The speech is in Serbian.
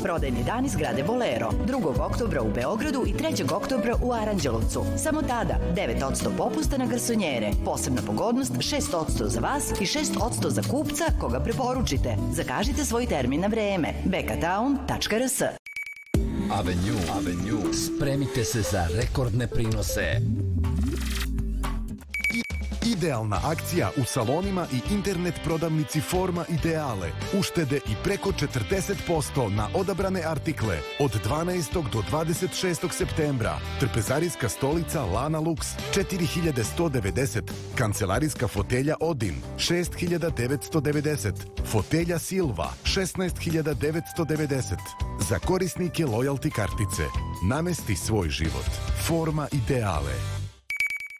Prodajni dani zgrade Bolero, 2. oktobra u Beogradu i 3. oktobra u Aranđelovcu. Samo tada 9% popusta na garsonjere. Posebna pogodnost 6% za vas i 6% za kupca koga preporučite. Zakažite svoj termin na vreme. bekatown.rs. Avenue. Spremite se za rekordne prinose. Idealna akcija u salonima i internet prodavnici Forma Ideale. Uštede i preko 40% na odabrane artikle od 12. do 26. septembra. Trpezarijska stolica Lana Lux 4190. Kancelarijska fotelja Odin 6990. Fotelja Silva 16990. Za korisnike lojalty kartice. Namesti svoj život. Forma Ideale.